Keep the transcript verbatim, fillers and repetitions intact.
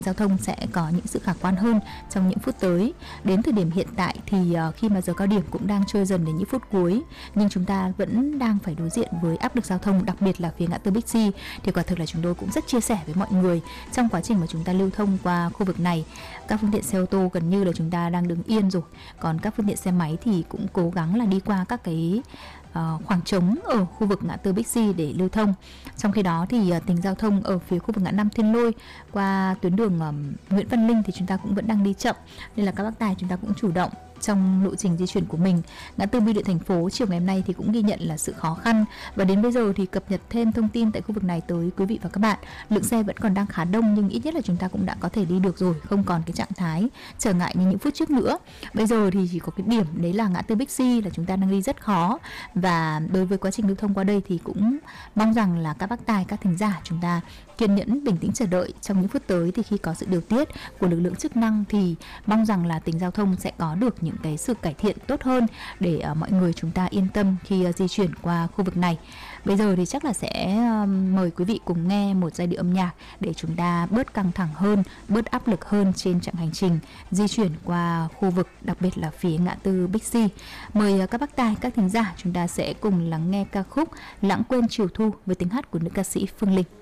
giao thông sẽ có những sự khả quan hơn trong những phút tới. Đến thời điểm hiện tại thì uh, khi mà giờ cao điểm cũng đang trôi dần đến những phút cuối, nhưng chúng ta vẫn đang phải đối diện với áp lực giao thông, đặc biệt là phía ngã tư Bixi. Thì quả thực là chúng tôi cũng rất chia sẻ với mọi người trong quá trình mà chúng ta lưu thông qua khu vực này. Các phương tiện xe ô tô gần như là chúng ta đang đứng yên rồi, còn các phương tiện xe máy thì cũng cố gắng là đi qua các cái Uh, khoảng trống ở khu vực ngã tư Bixi để lưu thông. Trong khi đó thì uh, tình giao thông ở phía khu vực ngã năm Thiên Lôi qua tuyến đường um, Nguyễn Văn Linh thì chúng ta cũng vẫn đang đi chậm, nên là các bác tài chúng ta cũng chủ động trong lộ trình di chuyển của mình. Ngã tư Bưu điện thành phố chiều ngày hôm nay thì cũng ghi nhận là sự khó khăn, và đến bây giờ thì cập nhật thêm thông tin tại khu vực này tới quý vị và các bạn. Lượng xe vẫn còn đang khá đông, nhưng ít nhất là chúng ta cũng đã có thể đi được rồi, không còn cái trạng thái trở ngại như những phút trước nữa. Bây giờ thì chỉ có cái điểm đấy là ngã tư Bixi là chúng ta đang đi rất khó, và đối với quá trình lưu thông qua đây thì cũng mong rằng là các bác tài, các thính giả chúng ta kiên nhẫn bình tĩnh chờ đợi. Trong những phút tới thì khi có sự điều tiết của lực lượng chức năng thì mong rằng là tình giao thông sẽ có được những cái sự cải thiện tốt hơn để uh, mọi người chúng ta yên tâm khi uh, di chuyển qua khu vực này. Bây giờ thì chắc là sẽ uh, mời quý vị cùng nghe một giai điệu âm nhạc để chúng ta bớt căng thẳng hơn, bớt áp lực hơn trên chặng hành trình di chuyển qua khu vực, đặc biệt là phía ngã tư Bixi. Mời uh, các bác tài, các thính giả chúng ta sẽ cùng lắng nghe ca khúc Lãng quên chiều thu với tiếng hát của nữ ca sĩ Phương Linh.